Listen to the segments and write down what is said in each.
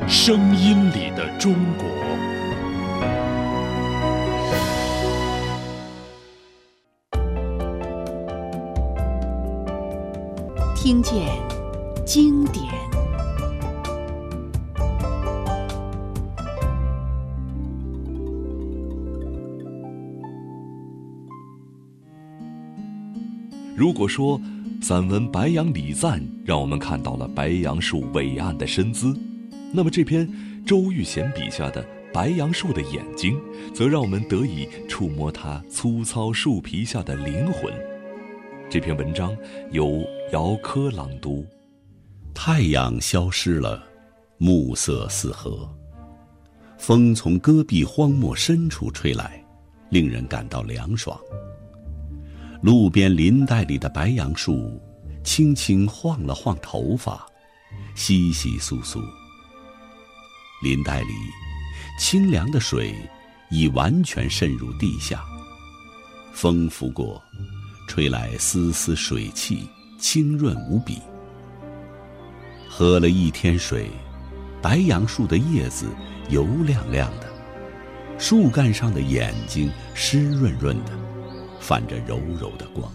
声音里的中国。 听见经典。 如果说散文《白杨礼赞》让我们看到了白杨树伟岸的身姿，那么这篇周玉贤笔下的白杨树的眼睛，则让我们得以触摸它粗糙树皮下的灵魂。这篇文章由姚科朗读。 太阳消失了，暮色四合，风从戈壁荒漠深处吹来，令人感到凉爽。路边林带里的白杨树轻轻晃了晃头发，稀稀疏疏。林带里清凉的水已完全渗入地下，风拂过，吹来丝丝水汽，清润无比。喝了一天水，白杨树的叶子油亮亮的，树干上的眼睛湿润润的，泛着柔柔的光。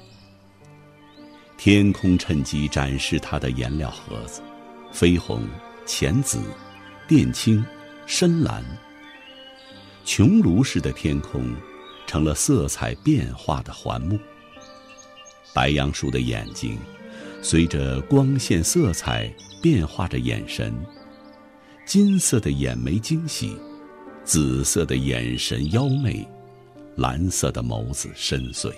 天空趁机展示它的颜料盒子，绯红、浅紫、靛青、深蓝。穹庐式的天空成了色彩变化的环幕。白杨树的眼睛随着光线色彩变化着眼神，金色的眼眉惊喜，紫色的眼神妖媚，蓝色的眸子深邃。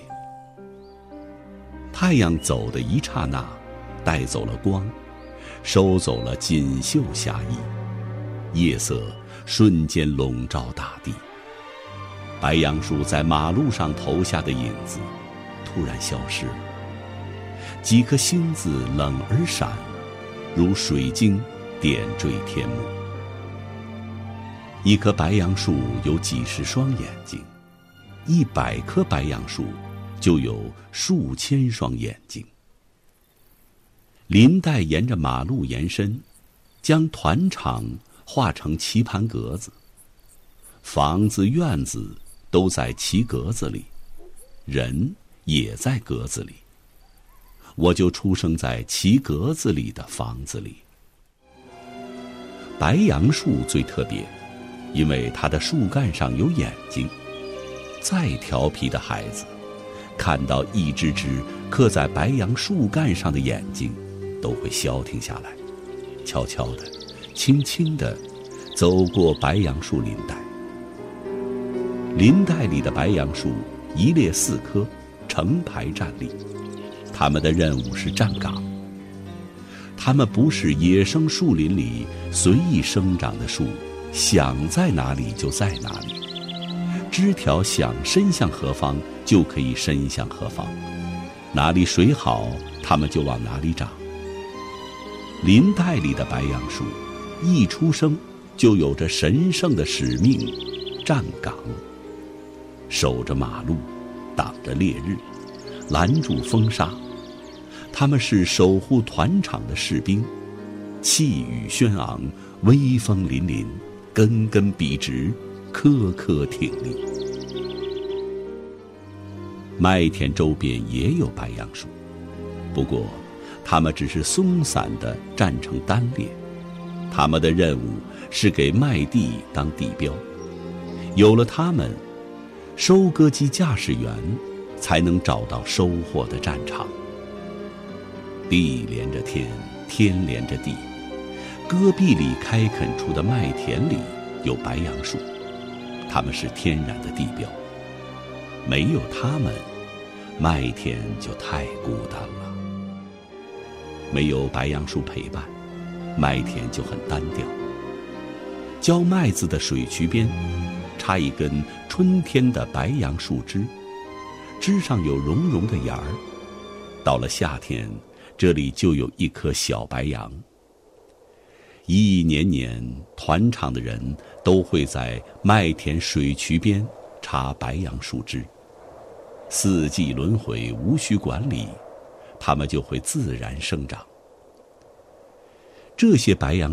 太阳走的一刹那，带走了光，收走了锦绣侠义，夜色瞬间笼罩大地。白杨树在马路上投下的影子突然消失了，几颗星子冷而闪，如水晶点缀天幕。一棵白杨树有几十双眼睛，100棵白杨树就有数千双眼睛。林带沿着马路延伸，将团场画成棋盘格子，房子院子都在棋格子里，人也在格子里。我就出生在棋格子里的房子里。白杨树最特别，因为它的树干上有眼睛，再调皮的孩子看到一只只刻在白杨树干上的眼睛，都会消停下来，悄悄地轻轻地走过白杨树林带。林带里的白杨树一列4棵，成排站立，他们的任务是站岗。它们不是野生树林里随意生长的树，想在哪里就在哪里，枝条想伸向何方就可以伸向何方，哪里水好它们就往哪里长。林带里的白杨树一出生就有着神圣的使命，站岗，守着马路，挡着烈日，拦住风沙。他们是守护团场的士兵，气宇轩昂，威风凛凛，根根笔直，颗颗挺立。麦田周边也有白杨树，不过它们只是松散地站成单列，它们的任务是给麦地当地标。有了它们，收割机驾驶员才能找到收获的战场。地连着天，天连着地，戈壁里开垦出的麦田里有白杨树，它们是天然的地标。没有它们，麦田就太孤单了。没有白杨树陪伴，麦田就很单调。浇麦子的水渠边插一根春天的白杨树枝，枝上有绒绒的芽儿。到了夏天，这里就有一棵小白杨。一年年，团场的人都会在麦田水渠边插白杨树枝。4季轮回，无需管理，它们就会自然生长。这些白杨